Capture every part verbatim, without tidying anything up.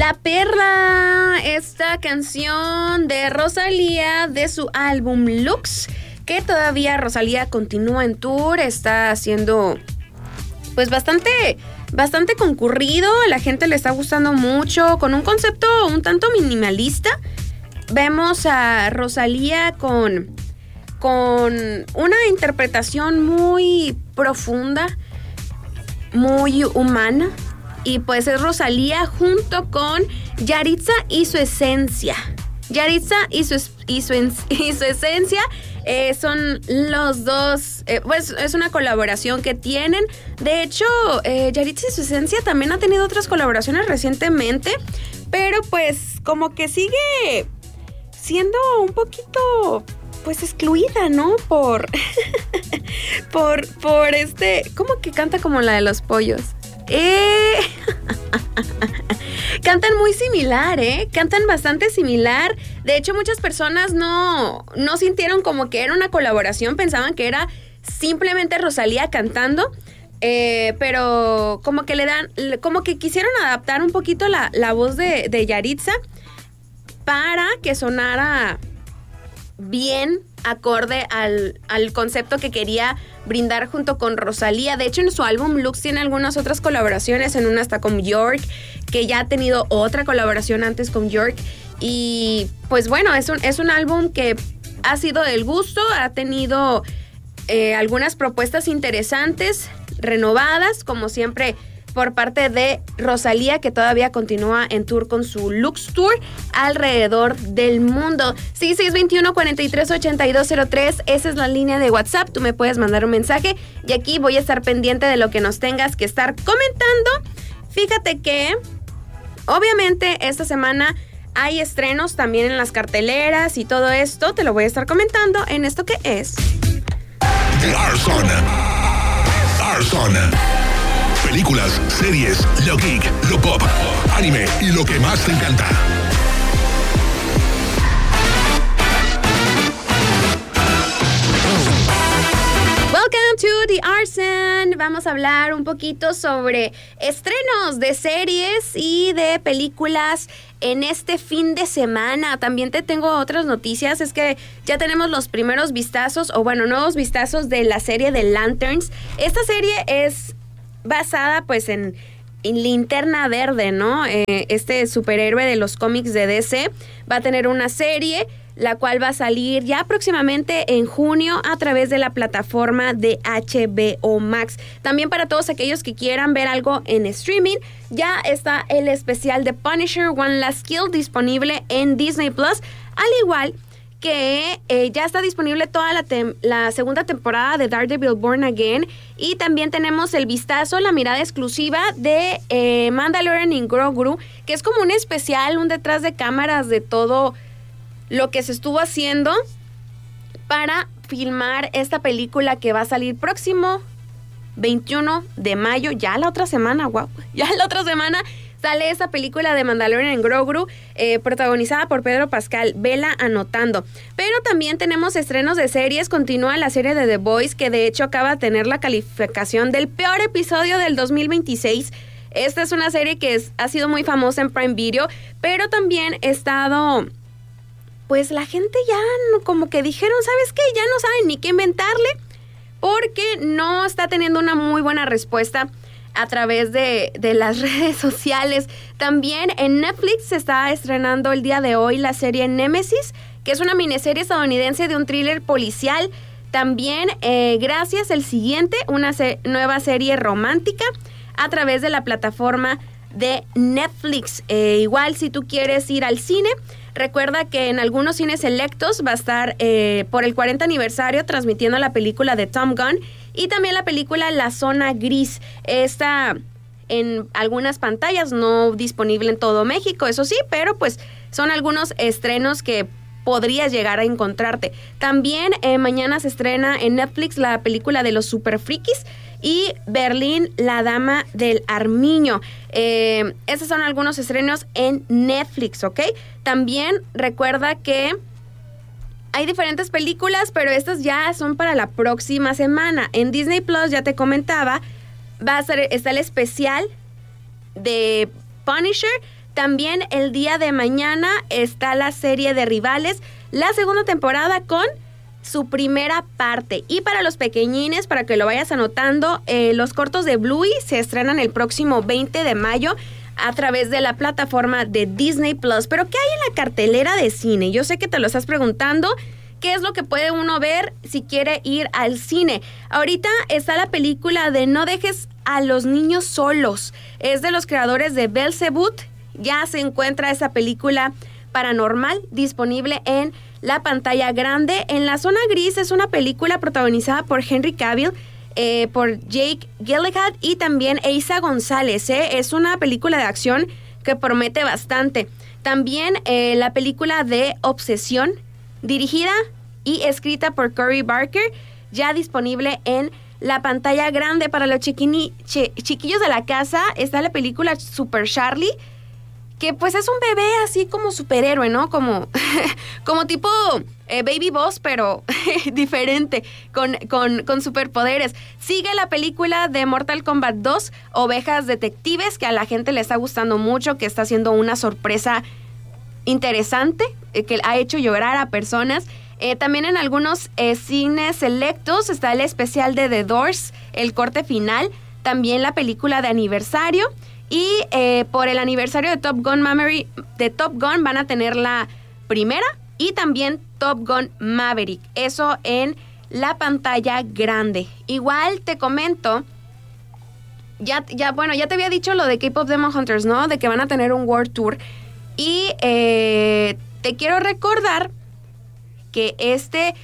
La Perla, esta canción de Rosalía de su álbum Lux, que todavía Rosalía continúa en tour, está haciendo pues bastante, bastante concurrido, a la gente le está gustando mucho, con un concepto un tanto minimalista. Vemos a Rosalía con, con una interpretación muy profunda, muy humana. Y pues es Rosalía junto con Yahritza y su esencia. Yahritza y su, y su, y su esencia eh, son los dos, eh, pues es una colaboración que tienen. De hecho, eh, Yahritza y su esencia también ha tenido otras colaboraciones recientemente, pero pues como que sigue siendo un poquito pues excluida, ¿no? Por, por, por este, ¿cómo que canta como la de los pollos? Eh... Cantan muy similar, ¿eh? Cantan bastante similar. De hecho, muchas personas no, no sintieron como que era una colaboración. Pensaban que era simplemente Rosalía cantando. Eh, pero como que le dan... Como que quisieron adaptar un poquito la, la voz de, de Yahritza para que sonara bien acorde al, al concepto que quería brindar junto con Rosalía. De hecho, en su álbum Lux tiene algunas otras colaboraciones, en una está con York, que ya ha tenido otra colaboración antes con York. Y pues bueno, es un, es un álbum que ha sido del gusto, ha tenido eh, algunas propuestas interesantes, renovadas, como siempre, por parte de Rosalía, que todavía continúa en tour con su Lux Tour alrededor del mundo. Sí, seis dos uno, cuatro tres, ocho dos cero tres, esa es la línea de WhatsApp, tú me puedes mandar un mensaje y aquí voy a estar pendiente de lo que nos tengas que estar comentando. Fíjate que obviamente esta semana hay estrenos también en las carteleras y todo esto, te lo voy a estar comentando en esto que es The Arson. Arson. Películas, series, lo geek, lo pop, anime y lo que más te encanta. Welcome to The Arson. Vamos a hablar un poquito sobre estrenos de series y de películas en este fin de semana. También te tengo otras noticias, es que ya tenemos los primeros vistazos, o bueno, nuevos vistazos de la serie de Lanterns. Esta serie es basada pues en, en Linterna Verde, ¿no? Eh, este superhéroe de los cómics de D C va a tener una serie, la cual va a salir ya próximamente en junio a través de la plataforma de H B O Max. También para todos aquellos que quieran ver algo en streaming, ya está el especial de Punisher One Last Kill disponible en Disney Plus, al igual que eh, ya está disponible toda la, tem- la segunda temporada de Daredevil Born Again, y también tenemos el vistazo, la mirada exclusiva de eh, Mandalorian y Grogu, que es como un especial, un detrás de cámaras de todo lo que se estuvo haciendo para filmar esta película que va a salir próximo veintiuno de mayo, ya la otra semana, wow, ya la otra semana sale esa película de Mandalorian en Grogu, eh, protagonizada por Pedro Pascal. Vela anotando. Pero también tenemos estrenos de series. Continúa la serie de The Boys, que de hecho acaba de tener la calificación del peor episodio del dos mil veintiséis. Esta es una serie que es, ha sido muy famosa en Prime Video, pero también ha estado... Pues la gente ya no, como que dijeron, ¿sabes qué? Ya no saben ni qué inventarle, porque no está teniendo una muy buena respuesta a través de, de las redes sociales. También en Netflix se está estrenando el día de hoy la serie Nemesis, que es una miniserie estadounidense de un thriller policial. También, eh, gracias, el siguiente, una se- nueva serie romántica a través de la plataforma de Netflix. Eh, igual, si tú quieres ir al cine, recuerda que en algunos cines selectos va a estar eh, por el cuarenta aniversario transmitiendo la película de Tom Gunn y también la película La Zona Gris. Está en algunas pantallas, no disponible en todo México, eso sí, pero pues son algunos estrenos que podrías llegar a encontrarte. También eh, mañana se estrena en Netflix la película de los Super Frikis y Berlín, la Dama del Armiño. Eh, esos son algunos estrenos en Netflix, ¿ok? También recuerda que hay diferentes películas, pero estas ya son para la próxima semana. En Disney Plus, ya te comentaba, va a ser, está el especial de Punisher. También el día de mañana está la serie de Rivales, la segunda temporada con su primera parte. Y para los pequeñines, para que lo vayas anotando, eh, los cortos de Bluey se estrenan el próximo veinte de mayo a través de la plataforma de Disney Plus. Pero ¿qué hay en la cartelera de cine? Yo sé que te lo estás preguntando. ¿Qué es lo que puede uno ver si quiere ir al cine? Ahorita está la película de No dejes a los niños solos. Es de los creadores de Beelzebub. Ya se encuentra esa película paranormal disponible en la pantalla grande. En la zona gris es una película protagonizada por Henry Cavill, eh, por Jake Gyllenhaal y también Eiza González. ¿eh? Es una película de acción que promete bastante. También eh, la película de Obsesión, dirigida y escrita por Cory Barker, ya disponible en la pantalla grande. Para los chiquini, chi, chiquillos de la casa está la película Super Charlie, que pues es un bebé así como superhéroe, ¿no? Como, como tipo eh, Baby Boss, pero diferente, con, con, con superpoderes. Sigue la película de Mortal Kombat dos, Ovejas Detectives, que a la gente le está gustando mucho, que está haciendo una sorpresa interesante, eh, que ha hecho llorar a personas. Eh, también en algunos eh, cines selectos está el especial de The Doors, el corte final, también la película de aniversario. Y eh, por el aniversario de Top Gun Maverick, de Top Gun van a tener la primera y también Top Gun Maverick. Eso en la pantalla grande. Igual te comento, ya, ya, bueno, ya te había dicho lo de K-Pop Demon Hunters, ¿no? De que van a tener un World Tour. Y eh, te quiero recordar que este,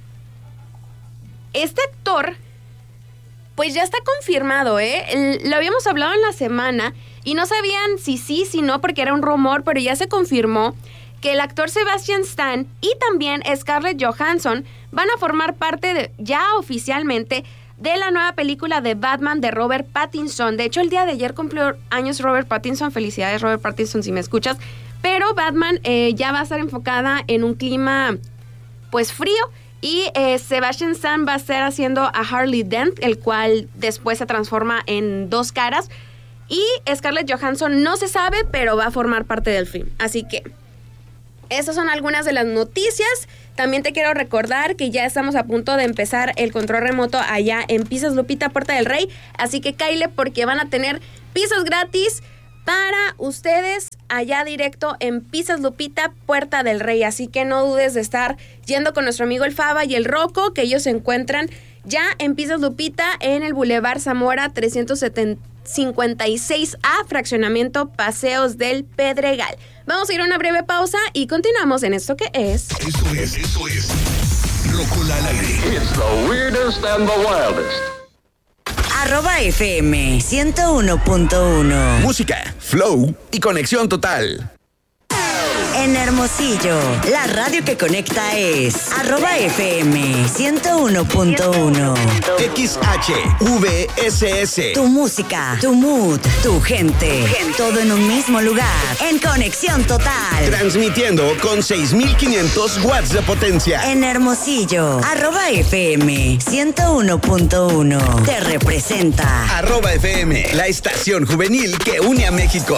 este actor, pues ya está confirmado, ¿eh? El, lo habíamos hablado en la semana y no sabían si sí, si no, porque era un rumor, pero ya se confirmó que el actor Sebastian Stan y también Scarlett Johansson van a formar parte de, ya oficialmente, de la nueva película de Batman de Robert Pattinson. De hecho, el día de ayer cumplió años Robert Pattinson. Felicidades, Robert Pattinson, si me escuchas. Pero Batman eh, ya va a estar enfocada en un clima, pues, frío. Y eh, Sebastian Stan va a estar haciendo a Harley Dent, el cual después se transforma en Dos Caras. Y Scarlett Johansson no se sabe, pero va a formar parte del film. Así que estas son algunas de las noticias. También te quiero recordar que ya estamos a punto de empezar el control remoto allá en Pizzas Lupita, Puerta del Rey. Así que cáile porque van a tener pizzas gratis para ustedes allá directo en Pizzas Lupita, Puerta del Rey. Así que no dudes de estar yendo con nuestro amigo el Faba y el Rocco, que ellos se encuentran ya en Pizzas Lupita en el Boulevard Zamora trescientos cincuenta y seis A, fraccionamiento Paseos del Pedregal. Vamos a ir a una breve pausa y continuamos en esto que es... Esto es, esto es Rocola al aire. It's the weirdest and the wildest. Arroba F M ciento uno punto uno. Música, flow y conexión total. En Hermosillo, la radio que conecta es arroba F M ciento uno punto uno. X H V S S. Tu música, tu mood, tu gente. Todo en un mismo lugar. En conexión total. Transmitiendo con seis mil quinientos watts de potencia. En Hermosillo, arroba F M ciento uno punto uno. Te representa. Arroba F M, la estación juvenil que une a México.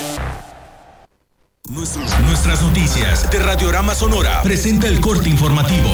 Nuestras noticias de Radiorama Sonora presenta el corte informativo.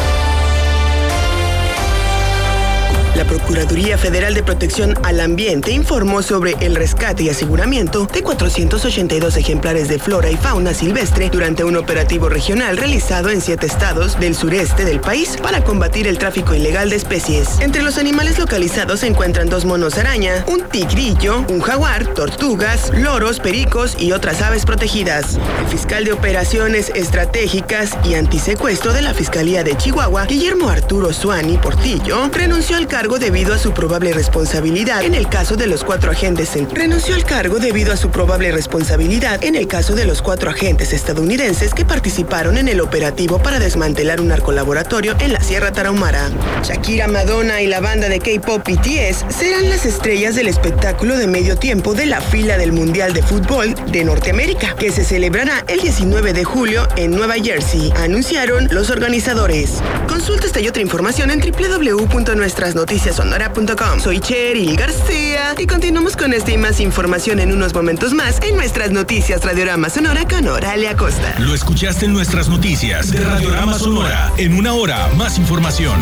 La Procuraduría Federal de Protección al Ambiente informó sobre el rescate y aseguramiento de cuatrocientos ochenta y dos ejemplares de flora y fauna silvestre durante un operativo regional realizado en siete estados del sureste del país para combatir el tráfico ilegal de especies. Entre los animales localizados se encuentran dos monos araña, un tigrillo, un jaguar, tortugas, loros, pericos y otras aves protegidas. El fiscal de Operaciones Estratégicas y Antisecuestro de la Fiscalía de Chihuahua, Guillermo Arturo Suani Portillo, renunció al cargo debido a su probable responsabilidad en el caso de los cuatro agentes en... renunció al cargo debido a su probable responsabilidad en el caso de los cuatro agentes estadounidenses que participaron en el operativo para desmantelar un narcolaboratorio en la Sierra Tarahumara. Shakira, Madonna y la banda de K-pop B T S serán las estrellas del espectáculo de medio tiempo de la fila del Mundial de Fútbol de Norteamérica, que se celebrará el diecinueve de julio en Nueva Jersey, anunciaron los organizadores. Consulta esta y otra información en doble u doble u doble u punto nuestras noticias noticias sonora punto com. Soy Cheryl García y continuamos con esta y más información en unos momentos más en nuestras noticias Radiorama Sonora con Oralia Costa. Lo escuchaste en nuestras noticias de Radiorama Sonora. En una hora, más información.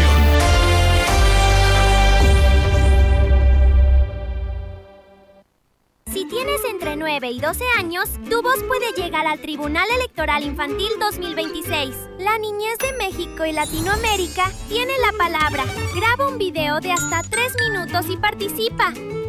Si tienes entre nueve y doce años, tu voz puede llegar al Tribunal Electoral Infantil dos mil veintiséis. La niñez de México y Latinoamérica tiene la palabra. Graba un video de hasta tres minutos y participa.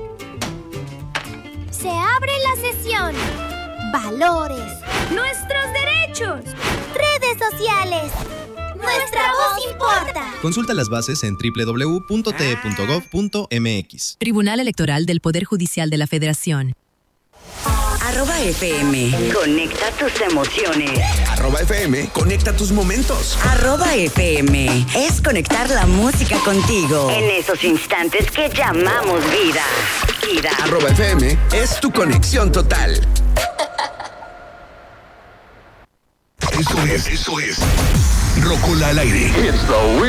Se abre la sesión. Valores. Nuestros derechos. Redes sociales. Nuestra voz importa. Consulta las bases en doble u doble u doble u punto t e punto gov punto m x. Tribunal Electoral del Poder Judicial de la Federación. Arroba F M. Conecta tus emociones. Arroba F M. Conecta tus momentos. Arroba F M. Es conectar la música contigo. En esos instantes que llamamos vida. Vida. Arroba F M es tu conexión total. Eso es, eso es. Rocola al aire. It's the